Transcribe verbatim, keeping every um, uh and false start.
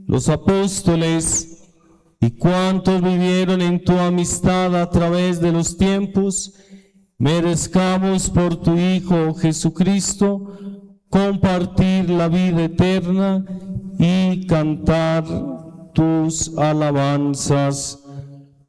los apóstoles y cuantos vivieron en tu amistad a través de los tiempos, merezcamos por tu Hijo Jesucristo compartir la vida eterna y cantar tus alabanzas.